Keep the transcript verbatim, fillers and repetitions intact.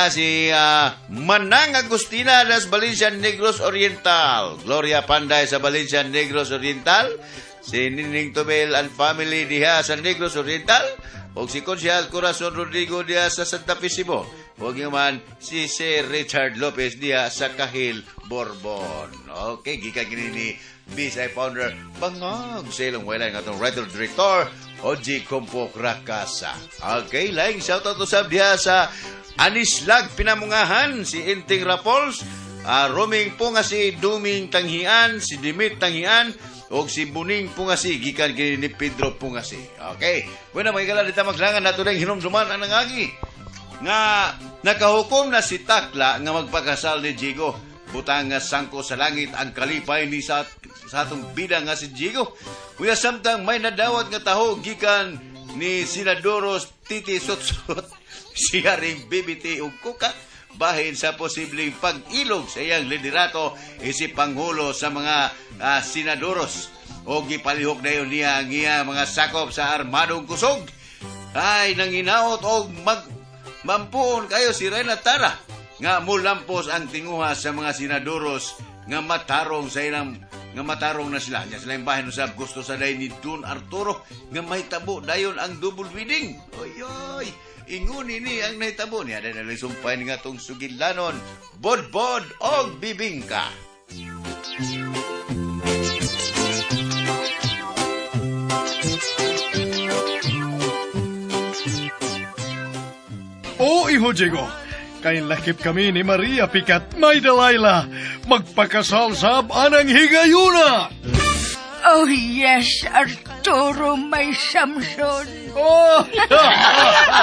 nga si uh, Manang Agustina das Valencia Negros Oriental, Gloria Panday sa Valencia Negros Oriental, si Nining Tobel and family diha sa Negros Oriental, o si Consyal Corazon Rodrigo diha sa Santa Fe, Cebu. O man si Sir Richard Lopez diha sa Kahil, Borbon. Okay, gikan kini ni Bisay Founder Bangag sa ilong wala nga itong writer director O G Kompok Rakasa. Okay, laing shoutout to sab diha sa Anislag Pinamungahan, si Inting Rapols, uh, Roming po nga si Duming Tanghian, si Dimit Tanghian, o si Buning Pungasi, gikan kini ni Pedro Pungasi. Okay, bueno, mga kala dita maglangan nato ng hinumduman ang nangagi. Nga, nakahukom na si Takla nga magpakasal ni Jigo. Butang nga sangko sa langit ang kalipay ni sa, sa atong bida nga si Jigo. Kuya samtang may nadawat nga taho gikan ni Sinadoros Titi Sotsot, siya ring B B T ug kuka bahin sa posibleng pag-ilog sa iyang liderato isip Pangulo sa mga uh, Sinadoros. O gipalihok na yun niya ang iya mga sakop sa armadong kusog. Ay, nanginaot o mag mampuon kayo si Reyna Tara nga mulampos ang tinguha sa mga Sinadoros nga matarong sa ilang nga matarong na sila. Nya sila yung bahin usab gusto sa day ni Don Arturo nga may tabo dayon ang double bidding. Oy oy, ingon ini ang nahitabo niya dahil nalisumpay nga tong sugilanon, bodbod og bibingka. O Iho Diego, kay lakip kami ni Maria Picat may dalayla, magpakasal sab anang higayuna. Oh yes, Arturo may Samson. Oh!